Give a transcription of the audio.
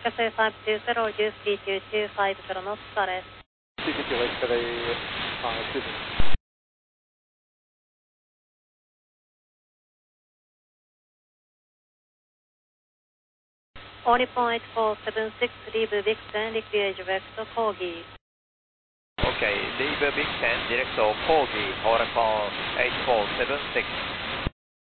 Cafe 520, use V22 50 knots, started. CPT yesterday, Sydney. 40.476, leave Vixen, liquid vector, Corgi. Okay, leave Vixen, direct Corgi, order call 8476.